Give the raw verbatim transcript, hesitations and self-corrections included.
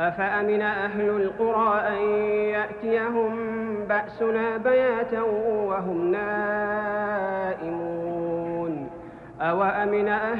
أفأمن أهل القرى أن يأتيهم بأسنا بياتا وهم نائمون أوأمن أهل